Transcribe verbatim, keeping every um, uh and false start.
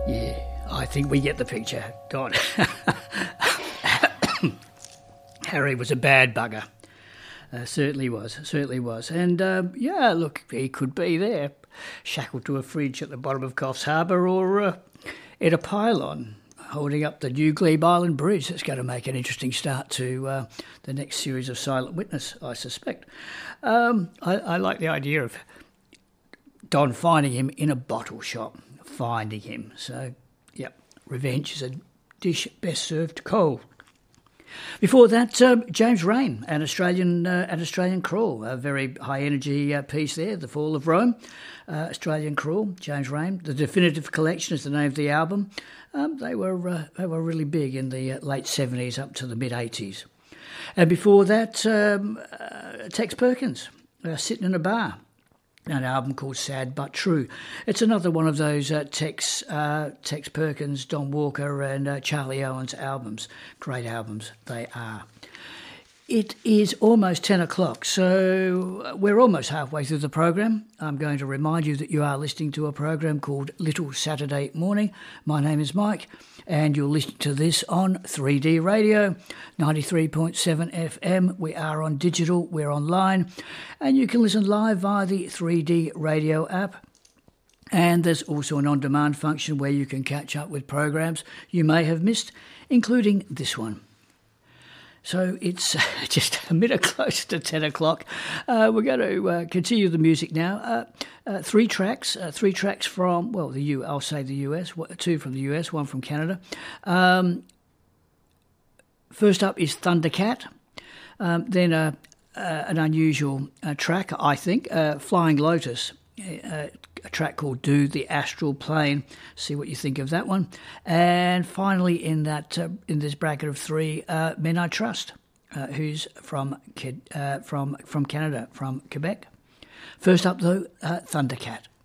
Yeah, I think we get the picture, Don. Harry was a bad bugger. Uh, certainly was, certainly was. And, um, yeah, look, he could be there, shackled to a fridge at the bottom of Coffs Harbour or uh, in a pylon holding up the new Glebe Island Bridge. That's going to make an interesting start to uh, the next series of Silent Witness, I suspect. Um, I, I like the idea of Don finding him in a bottle shop, finding him. So, yep, revenge is a dish best served cold. Before that, um, James Raine, an Australian uh, an Australian crawl, a very high-energy uh, piece there, The Fall of Rome, uh, Australian crawl, James Raine. The Definitive Collection is the name of the album. Um, they were uh, they were really big in the uh, late seventies up to the mid-eighties. And before that, um, uh, Tex Perkins, uh, Sitting in a Bar, an album called Sad But True. It's another one of those uh, Tex, uh, Tex Perkins, Don Walker and uh, Charlie Owens albums. Great albums they are. It is almost ten o'clock, so we're almost halfway through the program. I'm going to remind you that you are listening to a program called Little Saturday Morning. My name is Mike, and you're listening to this on three D Radio, ninety-three point seven F M. We are on digital, we're online, and you can listen live via the three D Radio app. And there's also an on-demand function where you can catch up with programs you may have missed, including this one. So it's just a minute close to ten o'clock. Uh, we're going to uh, continue the music now. Uh, uh, three tracks, uh, three tracks from, well, the U. I'll say the U S, two from the U S, one from Canada. Um, first up is Thundercat. Um, then uh, uh, an unusual uh, track, I think, uh, Flying Lotus. Uh, a track called Do the Astral Plane. See what you think of that one. And finally, in that uh, in this bracket of three, uh, Men I Trust, uh, who's from uh, from from Canada, from Quebec. First up, though, uh, Thundercat.